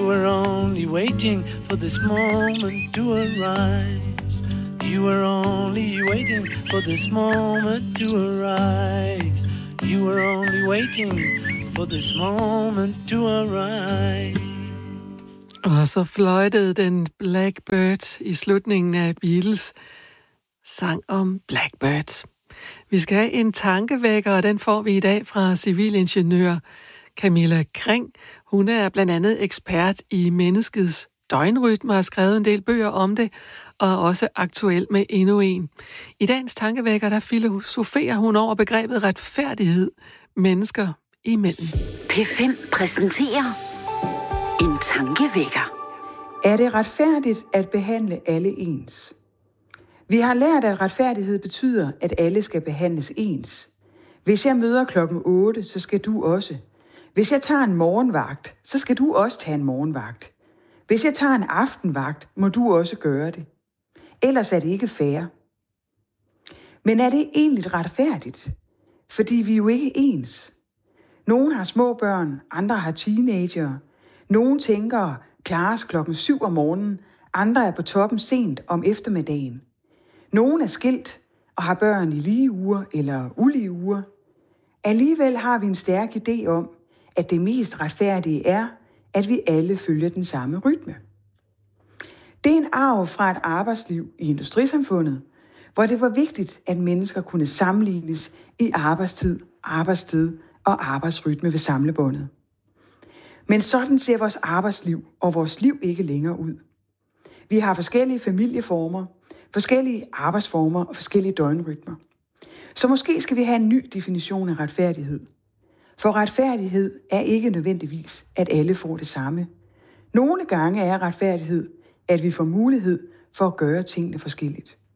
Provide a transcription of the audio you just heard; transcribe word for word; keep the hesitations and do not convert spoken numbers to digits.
You were only waiting for this moment to arise. You were only waiting for this moment to arise. You were only waiting for this moment to arise. Og så fløjtede den Blackbird i slutningen af Beatles sang om Blackbird. Vi skal have en tankevækker, og den får vi i dag fra civilingeniør Camilla Kring. Hun er blandt andet ekspert i menneskets døgnrytme og har skrevet en del bøger om det, og er også aktuel med endnu en. I dagens tankevækker, der filosoferer hun over begrebet retfærdighed mennesker imellem. P fem præsenterer en tankevækker. Er det retfærdigt at behandle alle ens? Vi har lært, at retfærdighed betyder, at alle skal behandles ens. Hvis jeg møder klokken otte, så skal du også. Hvis jeg tager en morgenvagt, så skal du også tage en morgenvagt. Hvis jeg tager en aftenvagt, må du også gøre det. Ellers er det ikke fair. Men er det egentlig retfærdigt? Fordi vi er jo ikke ens. Nogle har små børn, andre har teenagere. Nogle tænker klares klokken syv om morgenen, andre er på toppen sent om eftermiddagen. Nogle er skilt og har børn i lige uger eller ulige uger. Alligevel har vi en stærk idé om, at det mest retfærdige er, at vi alle følger den samme rytme. Det er en arv fra et arbejdsliv i industrisamfundet, hvor det var vigtigt, at mennesker kunne sammenlignes i arbejdstid, arbejdssted og arbejdsrytme ved samlebåndet. Men sådan ser vores arbejdsliv og vores liv ikke længere ud. Vi har forskellige familieformer, forskellige arbejdsformer og forskellige døgnrytmer. Så måske skal vi have en ny definition af retfærdighed. For retfærdighed er ikke nødvendigvis, at alle får det samme. Nogle gange er retfærdighed, at vi får mulighed for at gøre tingene forskelligt.